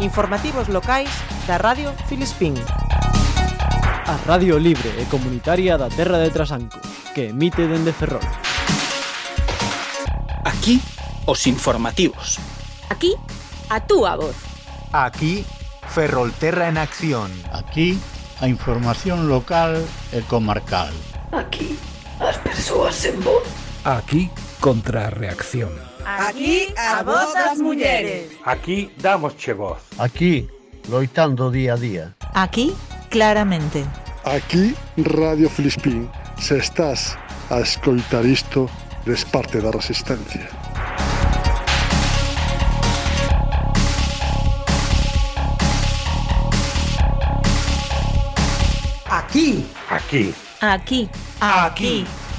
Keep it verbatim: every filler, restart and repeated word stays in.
Informativos locais da Radio Filispín. A radio libre e comunitaria da terra de Trasanco, que emite dende Ferrol. Aquí, os informativos. Aquí, a túa voz. Aquí, Ferrolterra en acción. Aquí, a información local e comarcal. Aquí, as persoas en voz. Aquí, contra a reacción. Aquí, a voz das mulleres. Aquí, damosche voz. Aquí, loitando día a día. Aquí, claramente. Aquí, Radio Filispín. Se estás a escoitar isto, des parte da resistencia. Aquí. Aquí. Aquí. Aquí.